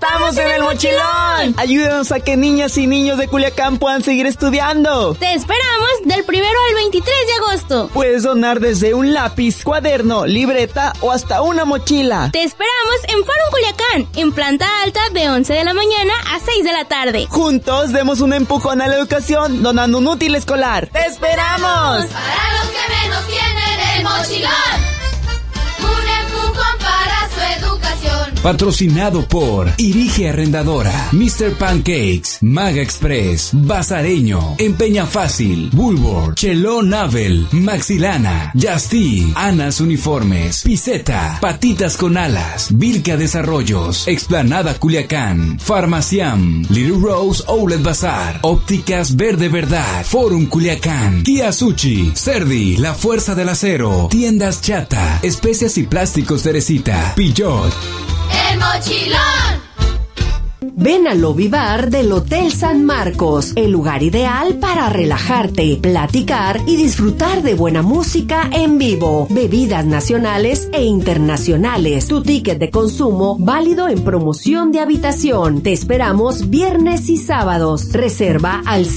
¡Estamos en el mochilón! Ayúdanos a que niñas y niños de Culiacán puedan seguir estudiando. Te esperamos del 1 al 23 de agosto. Puedes donar desde un lápiz, cuaderno, libreta o hasta una mochila. Te esperamos en Forum Culiacán, en planta alta de 11 de la mañana a 6 de la tarde. Juntos demos un empujón a la educación donando un útil escolar. ¡Te esperamos! Para los que menos tienen el mochilón, un empujón para su educación. Patrocinado por Irige Arrendadora, Mr. Pancakes, Maga Express, Bazareño, Empeña Fácil, Bulbor, Chelón Navel, Maxilana, Justy, Anas Uniformes, Piseta, Patitas con Alas, Vilca Desarrollos, Explanada Culiacán, Farmaciam, Little Rose Outlet Bazar, Ópticas Verde Verdad, Forum Culiacán, Kia Sushi, Cerdi, La Fuerza del Acero, Tiendas Chata, Especias y Plásticos Teresita, Pillot. ¡El mochilón! Ven al Lobby Bar del Hotel San Marcos, el lugar ideal para relajarte, platicar y disfrutar de buena música en vivo, bebidas nacionales e internacionales. Tu ticket de consumo válido en promoción de habitación. Te esperamos viernes y sábados. Reserva al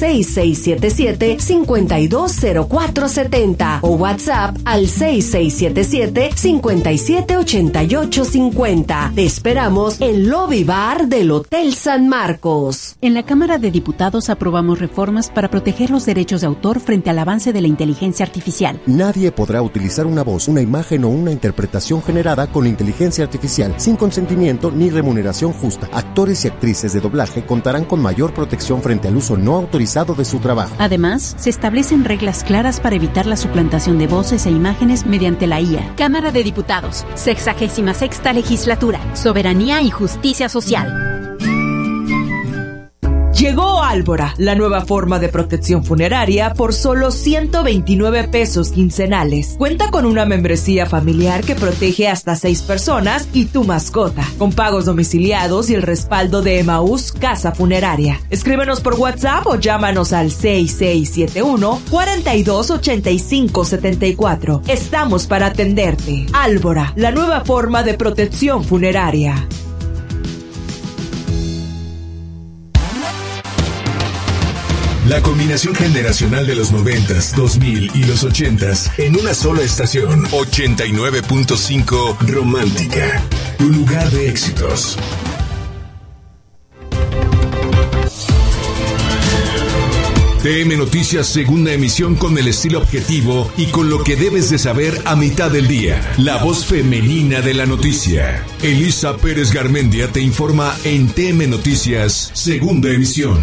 6677-520470 o WhatsApp al 6677-578850. Te esperamos en Lobby Bar del Hotel San Marcos. En la Cámara de Diputados aprobamos reformas para proteger los derechos de autor frente al avance de la inteligencia artificial. Nadie podrá utilizar una voz, una imagen o una interpretación generada con inteligencia artificial sin consentimiento ni remuneración justa. Actores y actrices de doblaje contarán con mayor protección frente al uso no autorizado de su trabajo. Además, se establecen reglas claras para evitar la suplantación de voces e imágenes mediante la IA. Cámara de Diputados, 66ª Legislatura, Soberanía y Justicia Social. Llegó Álvora, la nueva forma de protección funeraria por solo 129 pesos quincenales. Cuenta con una membresía familiar que protege hasta 6 personas y tu mascota, con pagos domiciliados y el respaldo de Emaús Casa Funeraria. Escríbenos por WhatsApp o llámanos al 6671-428574. Estamos para atenderte. Álvora, la nueva forma de protección funeraria. La combinación generacional de los 90s, 2000 y los 80s en una sola estación. 89.5 Romántica, tu lugar de éxitos. TM Noticias, segunda emisión con el estilo objetivo y con lo que debes de saber a mitad del día. La voz femenina de la noticia. Elisa Pérez Garmendia te informa en TM Noticias, segunda emisión.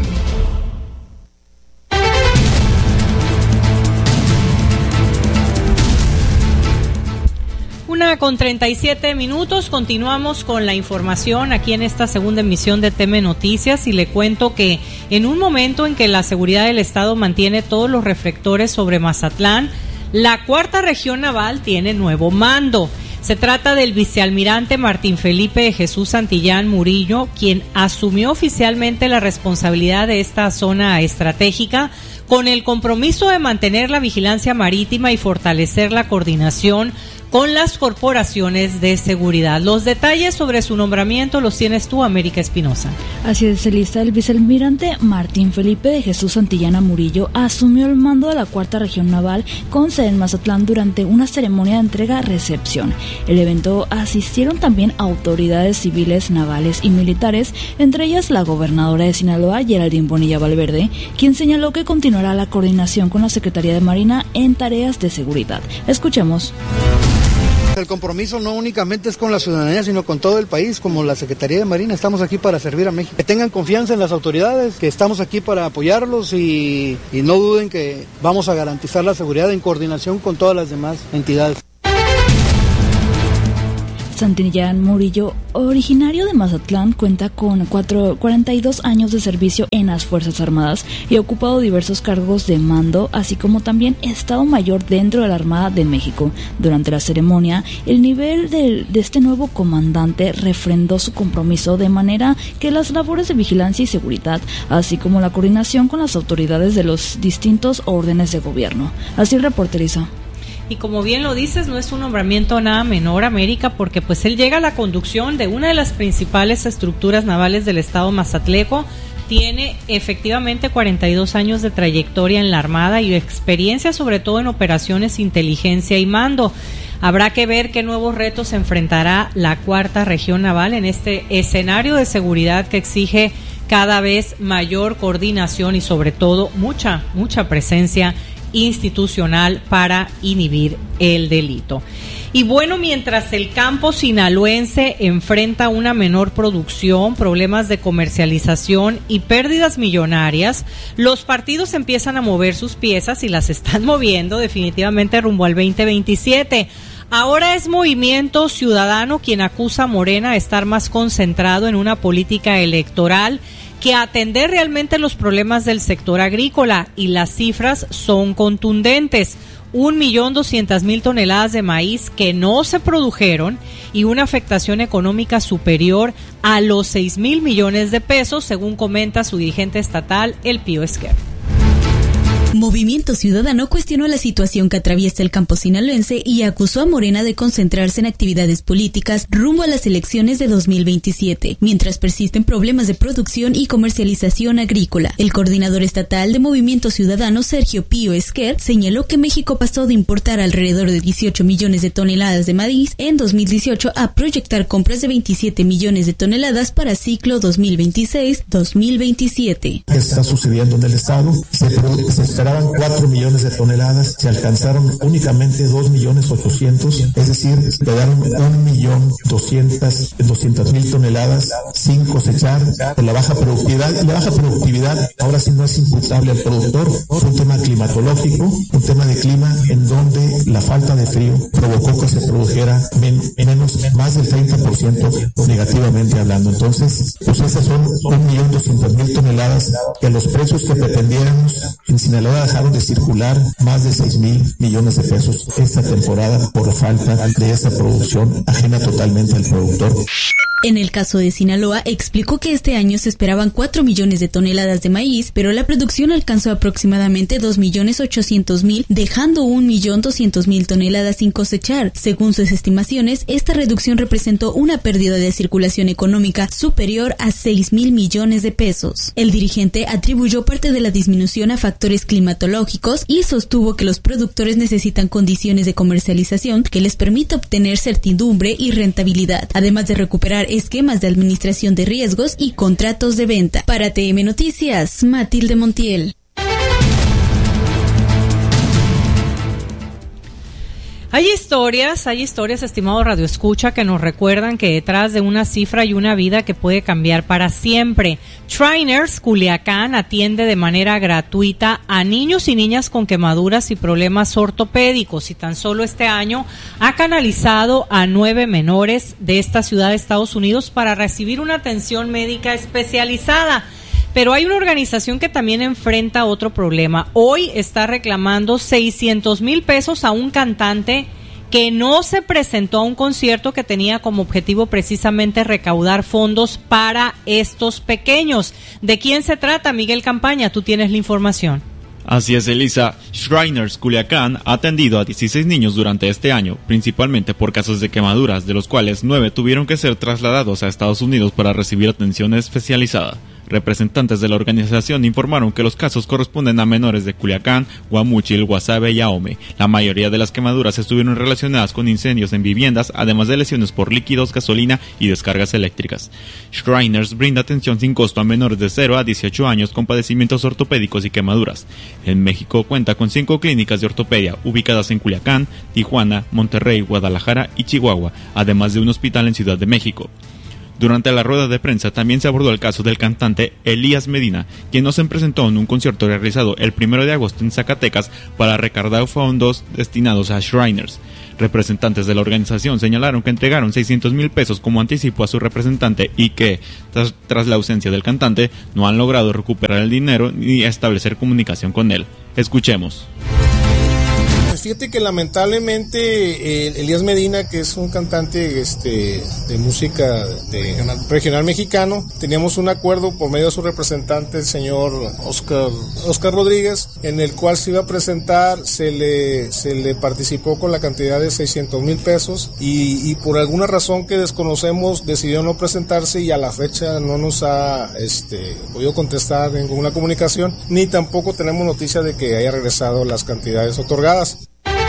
1:37, continuamos con la información aquí en esta segunda emisión de TM Noticias y le cuento que en un momento en que la seguridad del Estado mantiene todos los reflectores sobre Mazatlán, la Cuarta Región Naval tiene nuevo mando. Se trata del vicealmirante Martín Felipe de Jesús Santillán Murillo, quien asumió oficialmente la responsabilidad de esta zona estratégica con el compromiso de mantener la vigilancia marítima y fortalecer la coordinación con las corporaciones de seguridad. Los detalles sobre su nombramiento los tienes tú, América Espinosa. Así es, Elisa. El vicealmirante Martín Felipe de Jesús Santillana Murillo asumió el mando de la Cuarta Región Naval con sede en Mazatlán durante una ceremonia de entrega-recepción. El evento asistieron también autoridades civiles, navales y militares, entre ellas la gobernadora de Sinaloa, Geraldine Bonilla Valverde, quien señaló que continuará la coordinación con la Secretaría de Marina en tareas de seguridad. Escuchemos. El compromiso no únicamente es con la ciudadanía, sino con todo el país. Como la Secretaría de Marina estamos aquí para servir a México. Que tengan confianza en las autoridades, que estamos aquí para apoyarlos y no duden que vamos a garantizar la seguridad en coordinación con todas las demás entidades. Santillán Murillo, originario de Mazatlán, cuenta con 42 años de servicio en las Fuerzas Armadas y ha ocupado diversos cargos de mando, así como también Estado Mayor dentro de la Armada de México. Durante la ceremonia, el nivel de este nuevo comandante refrendó su compromiso de manera que las labores de vigilancia y seguridad, así como la coordinación con las autoridades de los distintos órdenes de gobierno. Así el reporteriza. y como bien lo dices, no es un nombramiento nada menor, América, porque pues él llega a la conducción de una de las principales estructuras navales del estado mazatleco. Tiene efectivamente 42 años de trayectoria en la Armada y experiencia sobre todo en operaciones, inteligencia y mando. Habrá que ver qué nuevos retos enfrentará la cuarta región naval en este escenario de seguridad que exige cada vez mayor coordinación y sobre todo mucha presencia institucional para inhibir el delito. Y bueno, mientras el campo sinaloense enfrenta una menor producción, problemas de comercialización y pérdidas millonarias, los partidos empiezan a mover sus piezas y las están moviendo definitivamente rumbo al 2027. Ahora es Movimiento Ciudadano quien acusa a Morena de estar más concentrado en una política electoral que atender realmente los problemas del sector agrícola, y las cifras son contundentes. 1.200.000 toneladas de maíz que no se produjeron y una afectación económica superior a los 6,000 millones de pesos, según comenta su dirigente estatal, el Pío Esquer. Movimiento Ciudadano cuestionó la situación que atraviesa el campo sinaloense y acusó a Morena de concentrarse en actividades políticas rumbo a las elecciones de 2027, mientras persisten problemas de producción y comercialización agrícola. El coordinador estatal de Movimiento Ciudadano, Sergio Pío Esquer, señaló que México pasó de importar alrededor de 18 millones de toneladas de maíz en 2018 a proyectar compras de 27 millones de toneladas para ciclo 2026-2027. ¿Qué está sucediendo en el estado? Se esperaban 4 millones de toneladas, se alcanzaron únicamente 2.800.000, es decir, quedaron 1.200.000 toneladas sin cosechar por la baja productividad. Y la baja productividad ahora sí no es imputable al productor, es un tema climatológico, un tema de clima en donde la falta de frío provocó que se produjera más del 30% negativamente hablando. Entonces, pues esas son 1.200.000 toneladas que a los precios que pretendiéramos en Sinaloa dejaron de circular más de 6,000 millones de pesos esta temporada por falta de esa producción ajena totalmente al productor. En el caso de Sinaloa, explicó que este año se esperaban 4 millones de toneladas de maíz, pero la producción alcanzó aproximadamente 2.800.000, dejando 1.200.000 toneladas sin cosechar. Según sus estimaciones, esta reducción representó una pérdida de circulación económica superior a 6,000 millones de pesos. El dirigente atribuyó parte de la disminución a factores climatológicos y sostuvo que los productores necesitan condiciones de comercialización que les permita obtener certidumbre y rentabilidad, además de recuperar esquemas de administración de riesgos y contratos de venta. Para TM Noticias, Matilde Montiel. Hay historias, estimado Radio Escucha, que nos recuerdan que detrás de una cifra hay una vida que puede cambiar para siempre. Shriners Culiacán atiende de manera gratuita a niños y niñas con quemaduras y problemas ortopédicos, y tan solo este año ha canalizado a 9 menores de esta ciudad de Estados Unidos para recibir una atención médica especializada. Pero hay una organización que también enfrenta otro problema. Hoy está reclamando 600,000 pesos a un cantante que no se presentó a un concierto que tenía como objetivo precisamente recaudar fondos para estos pequeños. ¿De quién se trata, Miguel Campaña? Tú tienes la información. Así es, Elisa. Shriners Culiacán ha atendido a 16 niños durante este año, principalmente por casos de quemaduras, de los cuales 9 tuvieron que ser trasladados a Estados Unidos para recibir atención especializada. Representantes de la organización informaron que los casos corresponden a menores de Culiacán, Guamúchil, Guasave y Ahome. La mayoría de las quemaduras estuvieron relacionadas con incendios en viviendas, además de lesiones por líquidos, gasolina y descargas eléctricas. Shriners brinda atención sin costo a menores de 0 a 18 años con padecimientos ortopédicos y quemaduras. En México cuenta con 5 clínicas de ortopedia ubicadas en Culiacán, Tijuana, Monterrey, Guadalajara y Chihuahua, además de un hospital en Ciudad de México. Durante la rueda de prensa también se abordó el caso del cantante Elías Medina, quien no se presentó en un concierto realizado el 1 de agosto en Zacatecas para recaudar fondos destinados a Shriners. Representantes de la organización señalaron que entregaron 600,000 pesos como anticipo a su representante y que, tras la ausencia del cantante, no han logrado recuperar el dinero ni establecer comunicación con él. Escuchemos. Fíjate que lamentablemente Elías Medina, que es un cantante de música regional mexicano, teníamos un acuerdo por medio de su representante, el señor Oscar Rodríguez, en el cual se iba a presentar, se le participó con la cantidad de 600,000 pesos y por alguna razón que desconocemos decidió no presentarse y a la fecha no nos ha podido contestar ninguna comunicación, ni tampoco tenemos noticia de que haya regresado las cantidades otorgadas.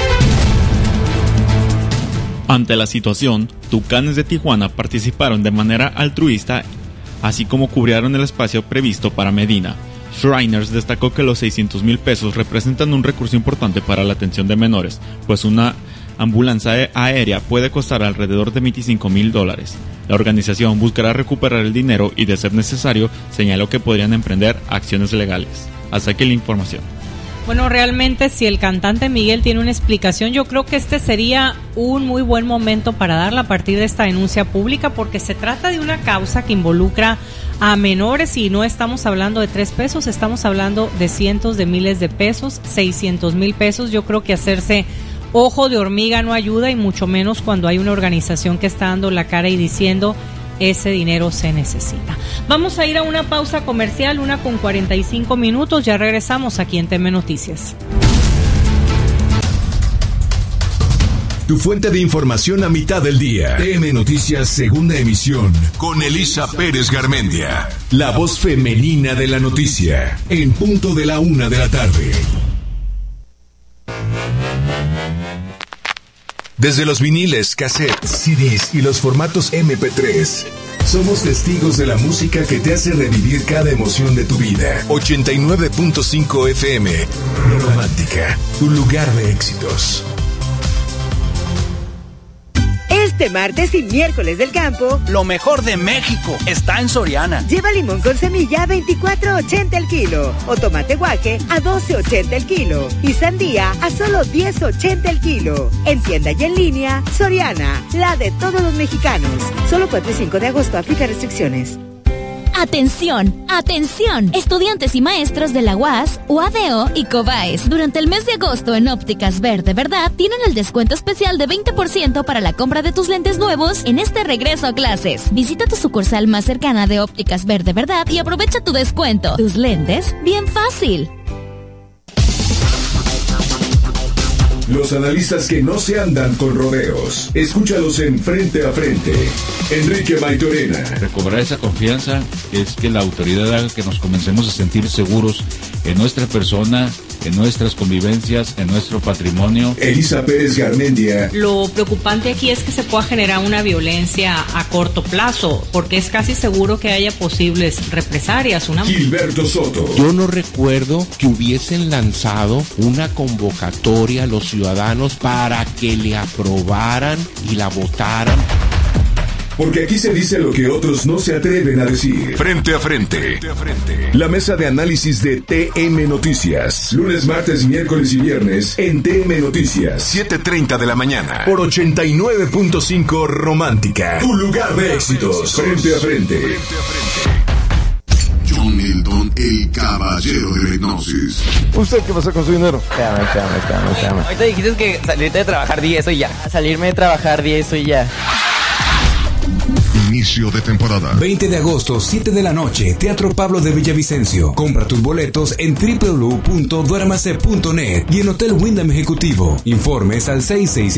Ante la situación, Tucanes de Tijuana participaron de manera altruista, así como cubrieron el espacio previsto para Medina. Shriners destacó que los 600,000 pesos representan un recurso importante para la atención de menores, pues una ambulancia aérea puede costar alrededor de $25,000. La organización buscará recuperar el dinero y, de ser necesario, señaló que podrían emprender acciones legales. Hasta aquí la información. Bueno, realmente si el cantante Miguel tiene una explicación, yo creo que este sería un muy buen momento para darla a partir de esta denuncia pública, porque se trata de una causa que involucra a menores y no estamos hablando de 3 pesos, estamos hablando de cientos de miles de pesos, 600,000 pesos. Yo creo que hacerse ojo de hormiga no ayuda, y mucho menos cuando hay una organización que está dando la cara y diciendo ese dinero se necesita. Vamos a ir a una pausa comercial, 1:45, ya regresamos aquí en TM Noticias. Tu fuente de información a mitad del día. TM Noticias, segunda emisión, con Elisa Pérez Garmendia, la voz femenina de la noticia, en punto de la 1 de la tarde. Desde los viniles, cassettes, CDs y los formatos MP3, somos testigos de la música que te hace revivir cada emoción de tu vida. 89.5 FM, Romántica, tu lugar de éxitos. Este martes y miércoles del campo, lo mejor de México está en Soriana. Lleva limón con semilla a $24.80 el kilo, o tomate guaje a $12.80 el kilo, y sandía a solo $10.80 el kilo. En tienda y en línea, Soriana, la de todos los mexicanos. Solo 4 y 5 de agosto, aplica restricciones. ¡Atención! ¡Atención! Estudiantes y maestros de la UAS, UADO y COBAES. Durante el mes de agosto en Ópticas Verde Verdad tienen el descuento especial de 20% para la compra de tus lentes nuevos en este regreso a clases. Visita tu sucursal más cercana de Ópticas Verde Verdad y aprovecha tu descuento. Tus lentes, bien fácil. Los analistas que no se andan con rodeos. Escúchalos en Frente a Frente. Enrique Maitorena. Recobrar esa confianza es que la autoridad haga que nos comencemos a sentir seguros en nuestra persona, en nuestras convivencias, en nuestro patrimonio. Elisa Pérez Garmendia. Lo preocupante aquí es que se pueda generar una violencia a corto plazo, porque es casi seguro que haya posibles represalias. Gilberto Soto. Yo no recuerdo que hubiesen lanzado una convocatoria a los ciudadanos para que le aprobaran y la votaran. Porque aquí se dice lo que otros no se atreven a decir. Frente a Frente. La mesa de análisis de TM Noticias. Lunes, martes, miércoles y viernes en TM Noticias. 7:30 de la mañana. Por 89.5 Romántica. Tu lugar de éxitos. Frente a Frente. John Milton, el caballero de la hipnosis. ¿Usted qué pasa con su dinero? Espérame. Ahorita dijiste que salirte de trabajar 10 y ya. Salirme de trabajar 10 y ya. Inicio de temporada. 20 de agosto, 7 de la noche, Teatro Pablo de Villavicencio. Compra tus boletos en www.duermase.net y en Hotel Wyndham Ejecutivo. Informes al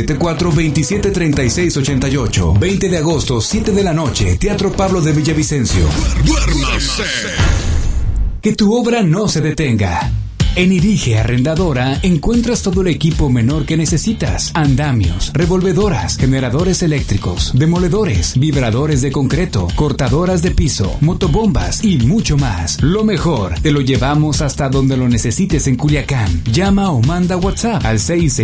6674-273688. 20 de agosto, 7 de la noche, Teatro Pablo de Villavicencio. ¡Duérmase! Que tu obra no se detenga. En Irige Arrendadora encuentras todo el equipo menor que necesitas: andamios, revolvedoras, generadores eléctricos, demoledores, vibradores de concreto, cortadoras de piso, motobombas y mucho más. Lo mejor, te lo llevamos hasta donde lo necesites en Culiacán. Llama o manda WhatsApp al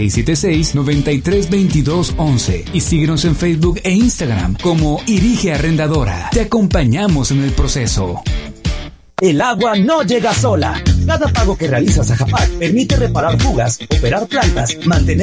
6676-932211 y síguenos en Facebook e Instagram como Irige Arrendadora. Te acompañamos en el proceso. El agua no llega sola. Cada pago que realizas a Japac permite reparar fugas, operar plantas, mantener